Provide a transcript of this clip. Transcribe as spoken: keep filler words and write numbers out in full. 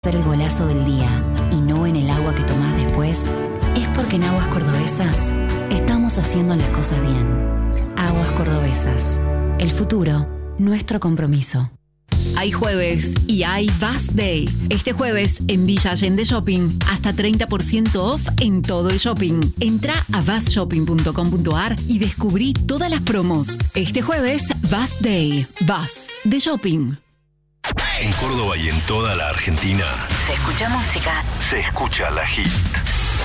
hacer el golazo del día y no en el agua que tomás después, es porque en Aguas Cordobesas estamos haciendo las cosas bien. Aguas Cordobesas. El futuro, nuestro compromiso. Hay jueves y hay Bus Day. Este jueves en Villa Allende Shopping, hasta treinta por ciento off en todo el shopping. Entra a bus shopping punto com punto a r y descubrí todas las promos. Este jueves, Bus Day. Bus de shopping. En Córdoba y en toda la Argentina Se escucha música. se escucha La Hit.